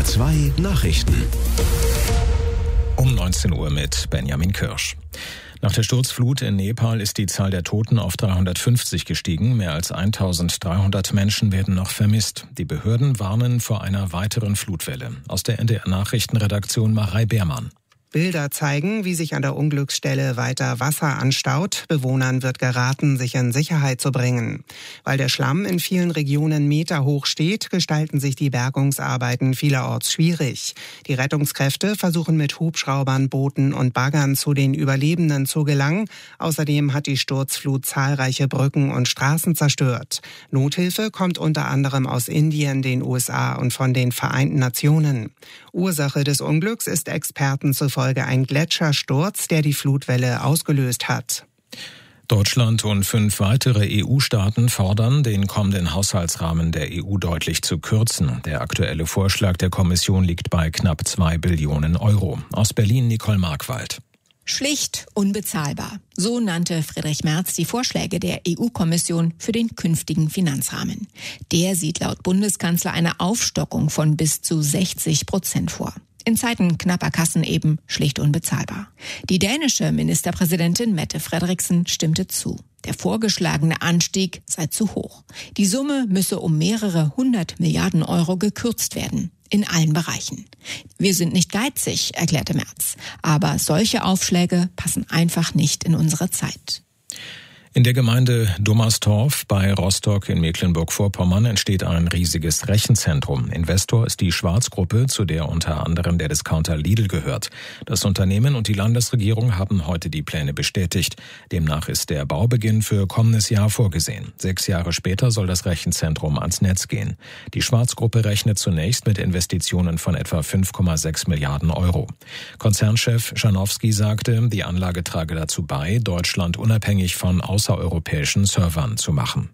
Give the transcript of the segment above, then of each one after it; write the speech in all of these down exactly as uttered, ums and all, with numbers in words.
zwei Nachrichten. Um neunzehn Uhr mit Benjamin Kirsch. Nach der Sturzflut in Nepal ist die Zahl der Toten auf dreihundertfünfzig gestiegen. Mehr als eintausenddreihundert Menschen werden noch vermisst. Die Behörden warnen vor einer weiteren Flutwelle. Aus der N D R-Nachrichtenredaktion Marei Beermann. Bilder zeigen, wie sich an der Unglücksstelle weiter Wasser anstaut. Bewohnern wird geraten, sich in Sicherheit zu bringen. Weil der Schlamm in vielen Regionen meterhoch steht, gestalten sich die Bergungsarbeiten vielerorts schwierig. Die Rettungskräfte versuchen mit Hubschraubern, Booten und Baggern zu den Überlebenden zu gelangen. Außerdem hat die Sturzflut zahlreiche Brücken und Straßen zerstört. Nothilfe kommt unter anderem aus Indien, den U S A und von den Vereinten Nationen. Ursache des Unglücks ist Experten zufolge ein Gletschersturz, der die Flutwelle ausgelöst hat. Deutschland und fünf weitere E U-Staaten fordern, den kommenden Haushaltsrahmen der E U deutlich zu kürzen. Der aktuelle Vorschlag der Kommission liegt bei knapp zwei Billionen Euro. Aus Berlin Nicole Markwald. Schlicht unbezahlbar. So nannte Friedrich Merz die Vorschläge der E U-Kommission für den künftigen Finanzrahmen. Der sieht laut Bundeskanzler eine Aufstockung von bis zu sechzig Prozent vor. In Zeiten knapper Kassen eben schlicht unbezahlbar. Die dänische Ministerpräsidentin Mette Frederiksen stimmte zu. Der vorgeschlagene Anstieg sei zu hoch. Die Summe müsse um mehrere hundert Milliarden Euro gekürzt werden. In allen Bereichen. Wir sind nicht geizig, erklärte Merz. Aber solche Aufschläge passen einfach nicht in unsere Zeit. In der Gemeinde Dummerstorf bei Rostock in Mecklenburg-Vorpommern entsteht ein riesiges Rechenzentrum. Investor ist die Schwarz-Gruppe, zu der unter anderem der Discounter Lidl gehört. Das Unternehmen und die Landesregierung haben heute die Pläne bestätigt. Demnach ist der Baubeginn für kommendes Jahr vorgesehen. Sechs Jahre später soll das Rechenzentrum ans Netz gehen. Die Schwarz-Gruppe rechnet zunächst mit Investitionen von etwa fünf Komma sechs Milliarden Euro. Konzernchef Schanowski sagte, die Anlage trage dazu bei, Deutschland unabhängig von außereuropäischen Servern zu machen.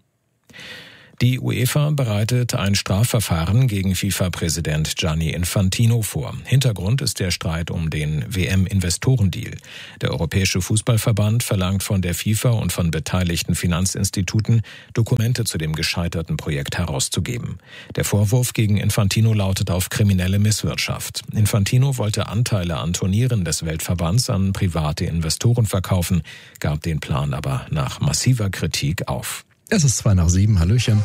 Die UEFA bereitet ein Strafverfahren gegen FIFA-Präsident Gianni Infantino vor. Hintergrund ist der Streit um den W M-Investorendeal. Der Europäische Fußballverband verlangt von der FIFA und von beteiligten Finanzinstituten, Dokumente zu dem gescheiterten Projekt herauszugeben. Der Vorwurf gegen Infantino lautet auf kriminelle Misswirtschaft. Infantino wollte Anteile an Turnieren des Weltverbands an private Investoren verkaufen, gab den Plan aber nach massiver Kritik auf. Es ist zwei nach sieben, Hallöchen.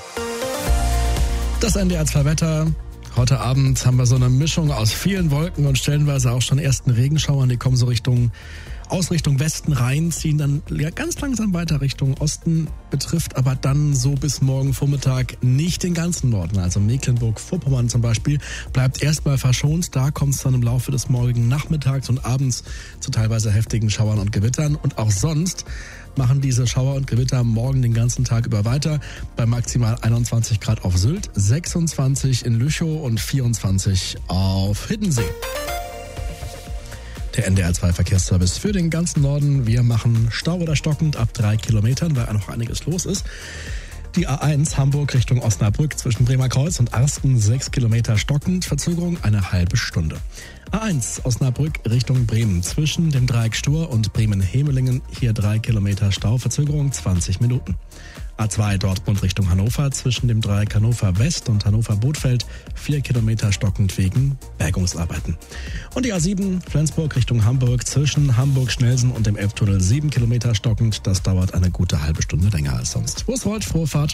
Das N D R zwei Wetter. Heute Abend haben wir so eine Mischung aus vielen Wolken und stellenweise auch schon ersten Regenschauern. Die kommen so Richtung, aus Richtung Westen rein, ziehen dann ganz langsam weiter Richtung Osten, betrifft aber dann so bis morgen Vormittag nicht den ganzen Norden. Also Mecklenburg-Vorpommern zum Beispiel bleibt erstmal verschont. Da kommt es dann im Laufe des morgigen Nachmittags und abends zu teilweise heftigen Schauern und Gewittern. Und auch sonst machen diese Schauer und Gewitter morgen den ganzen Tag über weiter. Bei maximal einundzwanzig Grad auf Sylt, sechsundzwanzig in Lüchow und vierundzwanzig auf Hiddensee. Der N D R zwei Verkehrsservice für den ganzen Norden. Wir machen Stau oder stockend ab drei Kilometern, weil noch einiges los ist. Die A eins Hamburg Richtung Osnabrück zwischen Bremerkreuz und Arsten sechs Kilometer stockend, Verzögerung eine halbe Stunde. A eins Osnabrück Richtung Bremen zwischen dem Dreieck Stur und Bremen-Hemelingen hier drei Kilometer Stau, Verzögerung zwanzig Minuten. A zwei Dortmund Richtung Hannover zwischen dem Dreieck Hannover West und Hannover Bothfeld vier Kilometer stockend wegen Bergungsarbeiten. Und die A sieben Flensburg Richtung Hamburg zwischen Hamburg-Schnelsen und dem Elbtunnel sieben Kilometer stockend. Das dauert eine gute halbe Stunde länger als sonst. Wo ist heute? Frohe Fahrt.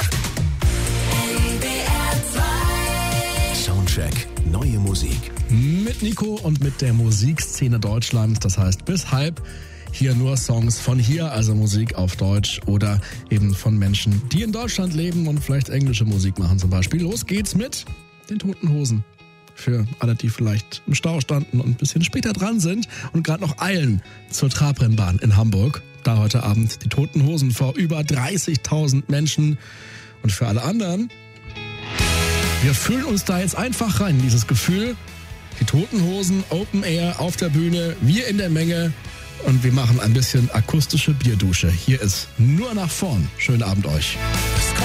Soundcheck. Neue Musik. Mit Nico und mit der Musikszene Deutschland. Das heißt bis halb. Hier nur Songs von hier, also Musik auf Deutsch oder eben von Menschen, die in Deutschland leben und vielleicht englische Musik machen zum Beispiel. Los geht's mit den Toten Hosen. Für alle, die vielleicht im Stau standen und ein bisschen später dran sind und gerade noch eilen zur Trabrennbahn in Hamburg. Da heute Abend die Toten Hosen vor über dreißigtausend Menschen. Und für alle anderen, wir fühlen uns da jetzt einfach rein in dieses Gefühl. Die Toten Hosen, Open Air auf der Bühne, wir in der Menge. Und wir machen ein bisschen akustische Bierdusche. Hier ist Nur nach vorn. Schönen Abend euch.